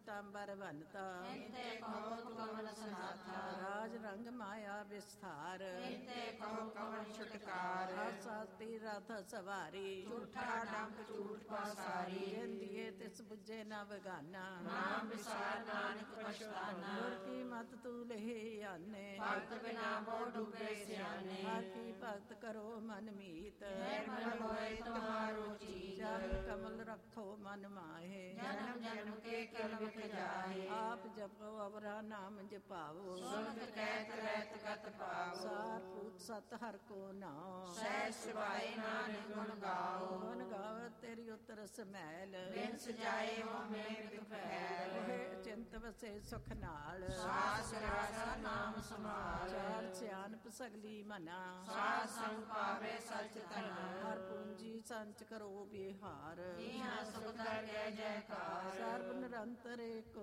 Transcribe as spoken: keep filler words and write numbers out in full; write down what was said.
ਪੀਤਾੰਬਰ ਵਨਤਾ ਇਨਤੇ ਕਹੋ ਕਮਲ ਸਨਾਥਾ ਰਾਜ ਰੰਗ ਮਾਇਆ ਵਿਸਥਾਰ ਇਨਤੇ ਕਹੋ ਕਮਲ ਛੁਟਕਾਰ ਸਾਤੀ ਰਥ ਸਵਾਰੀ ਝੂਠਾ ਡੰਕ ਝੂਠ ਪਾਸਾਰੀ ਜਿੰਦੀਏ ਤਿਸ ਬੁੱਝੇ ਨਾ ਬਗਾਨਾ ਨਾਮ ਵਿਸਾਰ ਨਾਨਕ ਪਛਤਾਨਾ ਗੁਰ ਕੀ ਮਤ ਤੂੰ ਲਹਿ ਆਨੇ ਭਗਤ ਬਿਨਾ ਬਹੁ ਡੁੱਬੇ ਸਿਆਣੇ ਹਰ ਕੀ ਭਗਤ ਕਰੋ ਮਨ ਮੀਤ ਨਿਰਮਲ ਹੋਏ ਤੁਹਾਰੋ ਚੀਤ ਚਰਨ ਕਮਲ ਰੱਖੋ ਮਨ ਮਾਹੇ ਜਨਮ ਜਨਮ ਕੇ ਕਿਲ ਵਿਖ ਜਾਏ ਆਪ ਜਪੋ ਅਵਰਾ ਨਾਮ ਜਪਾਵੋ ਸੁਨਤ ਕਹਿਤ ਰਹਿਤ ਗਤ ਪਾਵੋ ਸਾਰ ਪੂਤ ਸਤ ਹਰ ਕੋ ਨਾਮ ਸਹਿ ਸਿਵਾਏ ਨਾਨਕ ਗੁਣ ਗਾਓ ਗੁਣ ਗਾਵ ਤੇਰੀ ਉਤਰ ਸਮੈਲ ਬਿਨ ਸਜਾਏ ਹੋਮੇ ਬਿਖ ਫੈਲ ਇਹ ਚਿੰਤ ਵਸੇ ਸੁਖ ਨਾਲ ਸਾਸ ਰਾਸਾ ਨਾਮ ਸਮਾਲ ਚਾਰ ਸਿਆਣਪ ਸਗਲੀ ਮਨਾ ਸਾਧ ਸੰਗ ਪਾਵੇ ਸਚ ਤਨਾ ਹਰ ਪੂੰਜੀ ਸੰਚ ਕਰੋ ਬਿਹਾਰ ਇਹਾਂ ਸੁਖ ਦਰ ਜੈ ਜੈਕਾਰ ਸਰਬ ਨਿਰੰਤਰ ਏਕ